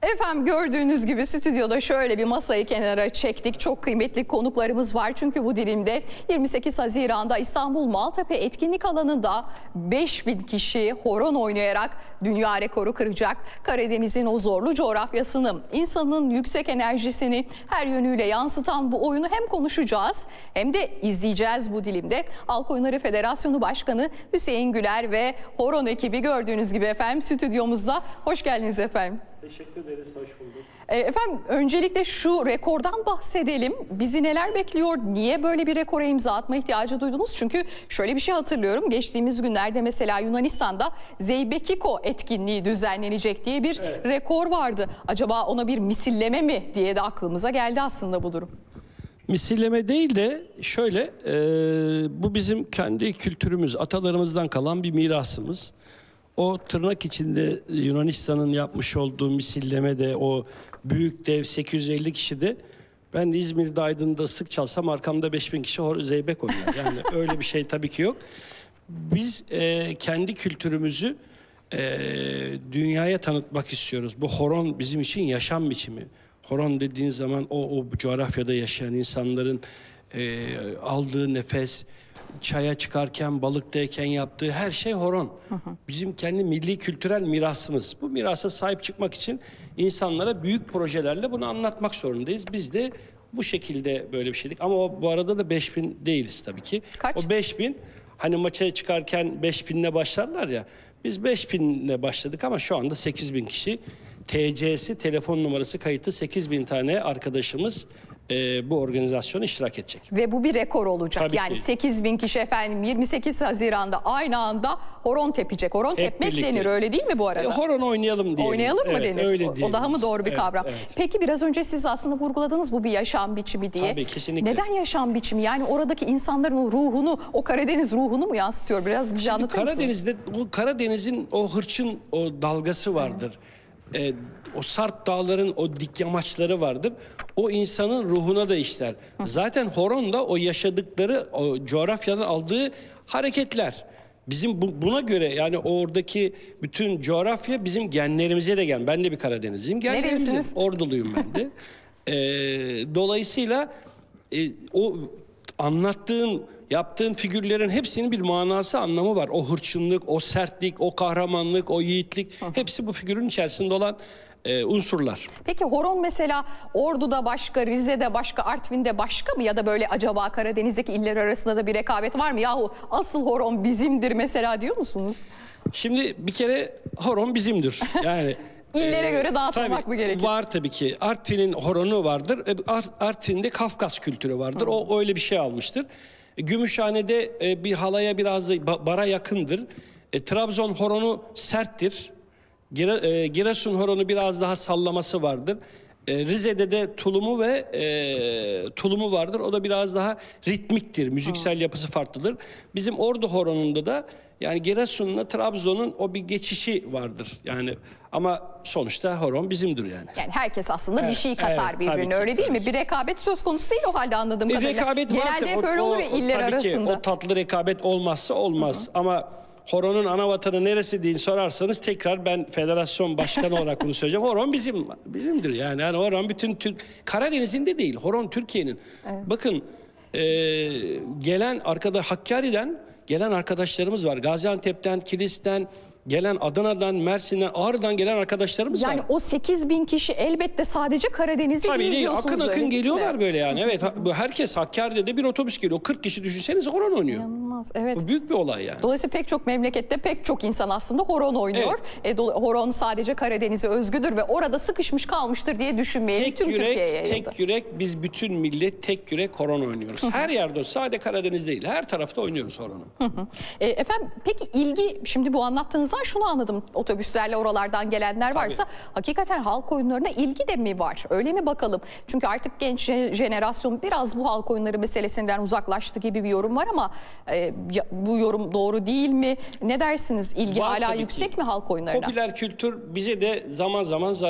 Efendim gördüğünüz gibi stüdyoda şöyle bir masayı kenara çektik. Çok kıymetli konuklarımız var. Çünkü bu dilimde 28 Haziran'da İstanbul Maltepe etkinlik alanında 5000 kişi horon oynayarak dünya rekoru kıracak. Karadeniz'in o zorlu coğrafyasını, insanın yüksek enerjisini her yönüyle yansıtan bu oyunu hem konuşacağız hem de izleyeceğiz bu dilimde. Halk Oyunları Federasyonu Başkanı Hüseyin Güler ve horon ekibi gördüğünüz gibi efendim stüdyomuzda. Hoş geldiniz efendim. Teşekkür ederiz, hoş bulduk. Efendim öncelikle şu rekordan bahsedelim. Bizi neler bekliyor? Niye böyle bir rekora imza atma ihtiyacı duydunuz? Çünkü şöyle bir şey hatırlıyorum. Geçtiğimiz günlerde mesela Yunanistan'da Zeybekiko etkinliği düzenlenecek diye bir rekor vardı. Acaba ona bir misilleme mi diye de aklımıza geldi aslında bu durum. Misilleme değil de şöyle, bu bizim kendi kültürümüz, atalarımızdan kalan bir mirasımız. O tırnak içinde Yunanistan'ın yapmış olduğu misilleme de o büyük dev 850 kişi de ben İzmir'de Aydın'da sık çalsam arkamda 5000 kişi zeybek oynar. Yani öyle bir şey tabii ki yok. Biz kendi kültürümüzü dünyaya tanıtmak istiyoruz. Bu horon bizim için yaşam biçimi. Horon dediğin zaman o coğrafyada yaşayan insanların aldığı nefes, çaya çıkarken, balıktayken yaptığı her şey horon. Bizim kendi milli kültürel mirasımız. Bu mirasa sahip çıkmak için insanlara büyük projelerle bunu anlatmak zorundayız. Biz de bu şekilde böyle bir şeydik. Ama bu arada da 5000 değiliz tabii ki. Kaç? O 5000 hani maça çıkarken 5000'le başlarlar ya. Biz 5000'le başladık ama şu anda 8000 kişi. TC'si, telefon numarası kayıtlı 8000 tane arkadaşımız bu organizasyona iştirak edecek. Ve bu bir rekor olacak. Tabii yani ki. 8000 kişi efendim 28 Haziran'da aynı anda horon tepecek. Horon Hep tepmek birlikte. denir öyle değil mi bu arada? Horon oynayalım diyelim. Oynayalım mı denir? Öyle O daha mı doğru bir kavram? Evet. Peki biraz önce siz aslında vurguladınız bu bir yaşam biçimi diye. Tabii, kesinlikle. Neden yaşam biçimi? Yani oradaki insanların o ruhunu, o Karadeniz ruhunu mu yansıtıyor? Biraz bize Şimdi anlatır mısınız? Karadeniz'de, bu Karadeniz'in o hırçın o dalgası vardır. O Sarp dağların o dik yamaçları vardır. O insanın ruhuna da işler. Zaten horon da o yaşadıkları, o coğrafyadan aldığı hareketler. Bizim buna göre yani oradaki bütün coğrafya bizim genlerimize de gel. Ben de bir Karadenizliyim. Nerelisiniz? Orduluyum ben de. Dolayısıyla o anlattığın, yaptığın figürlerin hepsinin bir manası, anlamı var. O hırçınlık, o sertlik, o kahramanlık, o yiğitlik hepsi bu figürün içerisinde olan unsurlar. Peki horon mesela Ordu'da başka, Rize'de başka, Artvin'de başka mı? Ya da böyle acaba Karadeniz'deki iller arasında da bir rekabet var mı? Yahu asıl horon bizimdir mesela diyor musunuz? Şimdi bir kere horon bizimdir. Yani İllere göre dağıtılmak mı gerekir? Var tabii ki. Artvin'in horonu vardır. Artvin'de Kafkas kültürü vardır. O öyle bir şey almıştır. Gümüşhane'de bir halaya biraz da bara yakındır. Trabzon horonu serttir. Giresun horonu biraz daha sallaması vardır. Rize'de de tulumu vardır. O da biraz daha ritmiktir. Müziksel yapısı farklıdır. Bizim Ordu horonunda da yani Giresun'la Trabzon'un o bir geçişi vardır. Yani ama sonuçta horon bizimdir yani. Yani herkes aslında bir şey katar evet, birbirine tabii ki, öyle değil mi? tabii ki. Bir rekabet söz konusu değil o halde anladığım kadarıyla. Rekabet vardır. Genelde hep öyle olur ya iller tabii arasında. ki o tatlı rekabet olmazsa olmaz. Ama horonun ana vatanı neresi diye sorarsanız tekrar ben federasyon başkanı olarak bunu söyleyeceğim. Horon bizimdir yani. Yani horon bütün Karadeniz'in de değil. Horon Türkiye'nin. Evet. Bakın gelen Hakkari'den gelen arkadaşlarımız var. Gaziantep'ten, Kilis'ten gelen, Adana'dan, Mersin'den, Ağrı'dan gelen arkadaşlarımız var. Yani o 8000 kişi elbette sadece Karadeniz'e Tabii değil. diyorsunuz. Akın geliyorlar böyle yani. Evet, herkes Hakkari'de de bir otobüs geliyor. 40 kişi düşünsenize horon oynuyor. İnanılmaz. Evet. Bu büyük bir olay yani. Dolayısıyla pek çok memlekette pek çok insan aslında horon oynuyor. Evet. Horon sadece Karadeniz'e özgüdür ve orada sıkışmış kalmıştır diye düşünmeyelim. Tüm Türkiye'ye yayıldı. Tek yürek, biz bütün millet tek yürek horon oynuyoruz. Her yerde, sadece Karadeniz değil, her tarafta oynuyoruz horonu. Efendim peki ilgi, şimdi bu anlattığınızdan şunu anladım. Otobüslerle oralardan gelenler varsa hakikaten halk oyunlarına ilgi de mi var? Öyle mi bakalım? Çünkü artık genç jenerasyon biraz bu halk oyunları meselesinden uzaklaştı gibi bir yorum var ama bu yorum doğru değil mi? Ne dersiniz? İlgi Var hala tabii yüksek ki. mi halk oyunlarına? Popüler kültür bize de zaman zaman